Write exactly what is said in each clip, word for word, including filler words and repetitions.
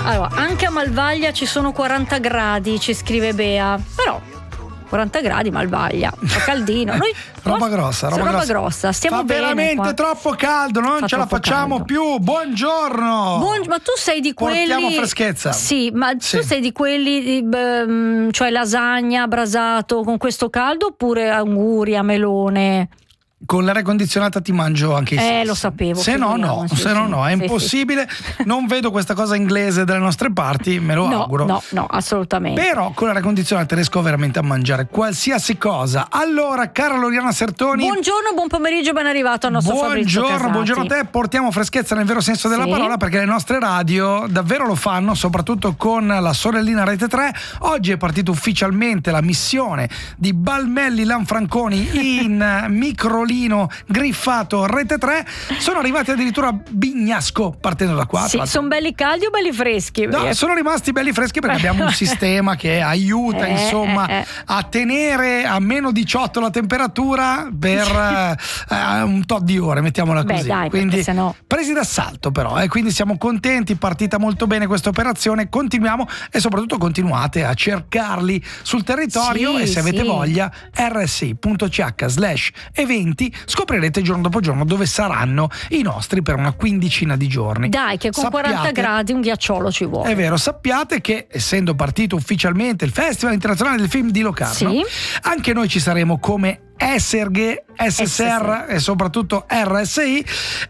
Allora, anche a Malvaglia ci sono quaranta gradi, ci scrive Bea, però quaranta gradi Malvaglia, fa caldino. Noi roba grossa, roba, roba grossa. grossa. Stiamo fa bene veramente qua. troppo caldo, non fa ce la facciamo caldo. più. Buongiorno. Buon, ma tu sei di quelli. Portiamo freschezza. Sì, ma sì. tu sei di quelli, beh, cioè lasagna, brasato con questo caldo oppure anguria, melone? Con l'aria condizionata ti mangio anche i Eh, lo sapevo. Se no, no, sì, se sì, no, no, è sì, impossibile. Sì. Non vedo questa cosa inglese dalle nostre parti, me lo no, auguro. No, no, assolutamente. Però con l'aria condizionata riesco veramente a mangiare qualsiasi cosa. Allora, cara Loriana Sertoni. Buongiorno, buon pomeriggio, ben arrivato al nostro Fabrizio Buongiorno, Casati. buongiorno a te. Portiamo freschezza nel vero senso della Sì. parola, perché le nostre radio davvero lo fanno, soprattutto con la sorellina Rete tre. Oggi è partita ufficialmente la missione di Balmelli Lanfranconi in microlino griffato Rete tre. Sono arrivati addirittura a Bignasco, partendo da qua. Sì, sono belli caldi o belli freschi? No, sono rimasti belli freschi perché abbiamo un sistema che aiuta eh, insomma eh, eh. a tenere a meno diciotto la temperatura per eh, un tot di ore, mettiamola Beh, così. dai, quindi sennò... presi d'assalto però, eh, quindi siamo contenti, partita molto bene questa operazione, continuiamo e soprattutto continuate a cercarli sul territorio sì, e se avete sì. voglia erre esse i punto ci acca slash eventi scoprirete giorno dopo giorno dove saranno i nostri per una quindicina di giorni. Dai, che con sappiate, quaranta gradi un ghiacciolo ci vuole. È vero, sappiate che essendo partito ufficialmente il Festival Internazionale del Film di Locarno, sì. anche noi ci saremo come S R G, S S R e soprattutto erre esse i,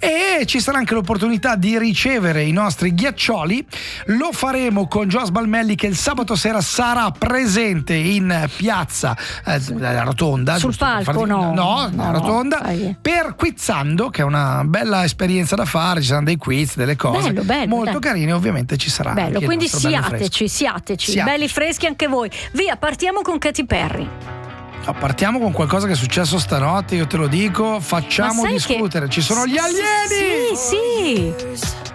e ci sarà anche l'opportunità di ricevere i nostri ghiaccioli. Lo faremo con Joas Balmelli, che il sabato sera sarà presente in piazza eh, la Rotonda, sul palco, farti... no, no, no, la Rotonda, no, per Quizzando, che è una bella esperienza da fare. Ci saranno dei quiz, delle cose bello, bello, molto dai. carine, ovviamente ci sarà bello, anche quindi siateci, siateci, siateci, belli freschi anche voi. Via, partiamo con Katy Perry. No, partiamo con qualcosa che è successo stanotte, io te lo dico, facciamo discutere, che... ci sono gli alieni! Sì, sì.